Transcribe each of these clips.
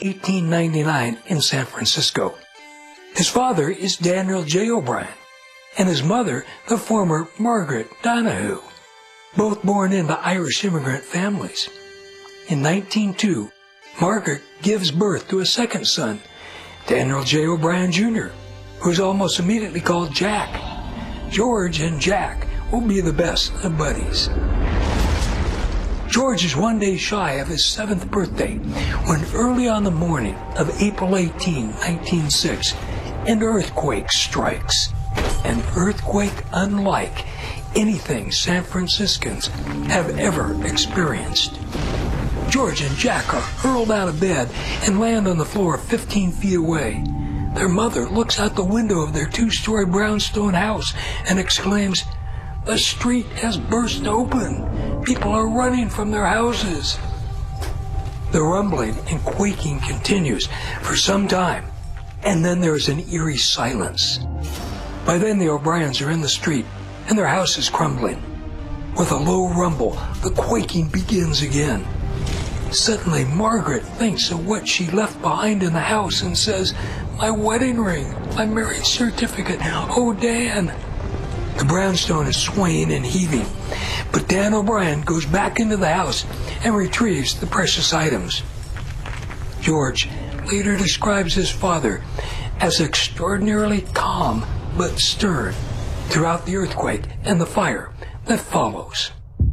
1899 in San Francisco. His father is Daniel J. O'Brien, and his mother, the former Margaret Donahue, both born into Irish immigrant families. In 1902, Margaret gives birth to a second son, Daniel J. O'Brien Jr., who is almost immediately called Jack. George and Jack will be the best of buddies. George is one day shy of his 7th birthday when early on the morning of April 18, 1906, an earthquake strikes. An earthquake unlike anything San Franciscans have ever experienced. George and Jack are hurled out of bed and land on the floor 15 feet away. Their mother looks out the window of their 2-story brownstone house and exclaims, "The street has burst open. People are running from their houses." The rumbling and quaking continues for some time, and then there is an eerie silence. By then the O'Briens are in the street, and their house is crumbling. With a low rumble, the quaking begins again. Suddenly, Margaret thinks of what she left behind in the house and says, "My wedding ring, my marriage certificate, oh, Dan." The brownstone is swaying and heaving, but Dan O'Brien goes back into the house and retrieves the precious items. George later describes his father as extraordinarily calm but stern throughout the earthquake and the fire that follows.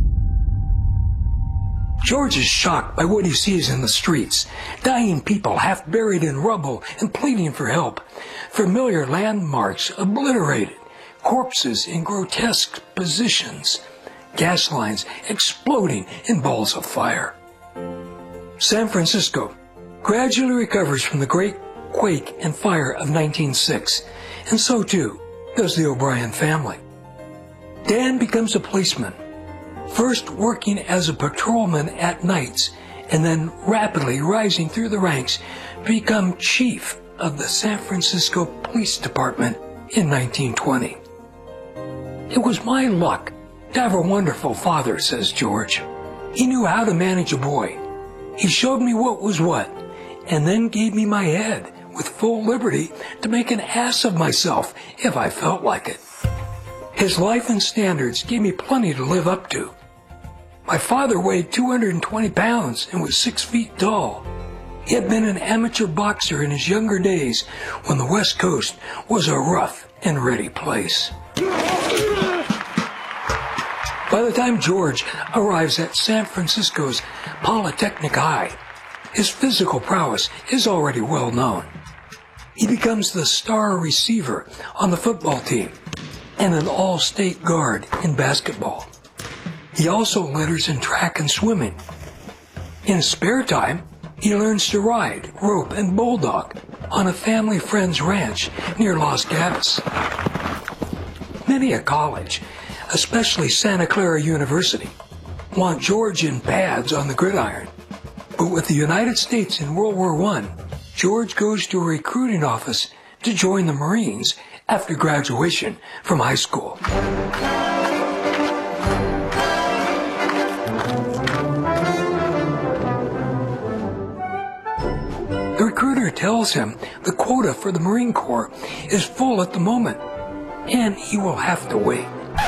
George is shocked by what he sees in the streets. Dying people half buried in rubble and pleading for help. Familiar landmarks obliterated. Corpses in grotesque positions. Gas lines exploding in balls of fire. San Francisco gradually recovers from the great quake and fire of 1906, and so too does the O'Brien family. Dan becomes a policeman, first working as a patrolman at nights, and then rapidly rising through the ranks to become chief of the San Francisco Police Department in 1920. "It was my luck to have a wonderful father," says George. "He knew how to manage a boy. He showed me what was what, and then gave me my head with full liberty to make an ass of myself if I felt like it. His life and standards gave me plenty to live up to. My father weighed 220 pounds and was 6 feet tall. He had been an amateur boxer in his younger days when the West Coast was a rough and ready place." By the time George arrives at San Francisco's Polytechnic High, his physical prowess is already well known. He becomes the star receiver on the football team and an all-state guard in basketball. He also leaders in track and swimming. In his spare time, he learns to ride, rope, and bulldog on a family friend's ranch near Los Gatos. Many at college, especially Santa Clara University, want George in pads on the gridiron. But with the United States in World War I, George goes to a recruiting office to join the Marines after graduation from high school. The recruiter tells him the quota for the Marine Corps is full at the moment, and he will have to wait.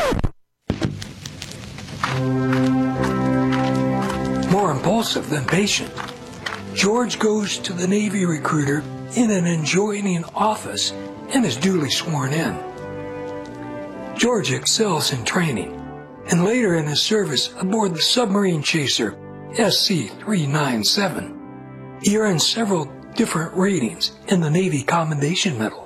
More impulsive than patient, George goes to the Navy recruiter in an adjoining office and is duly sworn in. George excels in training, and later in his service aboard the submarine chaser SC-397, he earns several different ratings in the Navy Commendation Medal.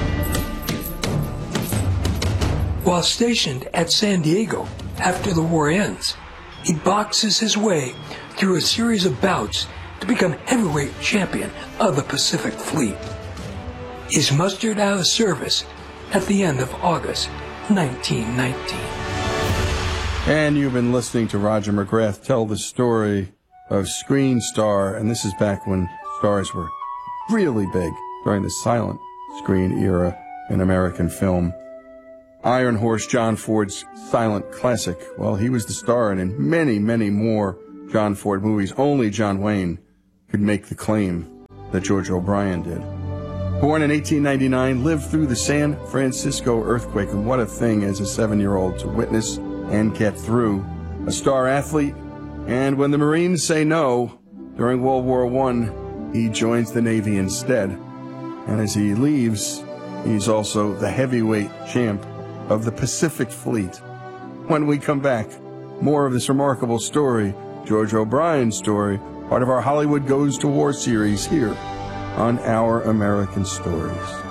While stationed at San Diego after the war ends, he boxes his way through a series of bouts to become heavyweight champion of the Pacific Fleet. He's mustered out of service at the end of August 1919. And you've been listening to Roger McGrath tell the story of Screen Star, and this is back when stars were really big during the silent screen era in American film. Iron Horse, John Ford's silent classic. Well, he was the star, and in many, many more John Ford movies. Only John Wayne could make the claim that George O'Brien did. Born in 1899, lived through the San Francisco earthquake, and what a thing as a 7-year-old to witness and get through. A star athlete, and when the Marines say no during World War I, he joins the Navy instead. And as he leaves, he's also the heavyweight champ of the Pacific Fleet. When we come back, more of this remarkable story, George O'Brien's story, part of our Hollywood Goes to War series here on Our American Stories.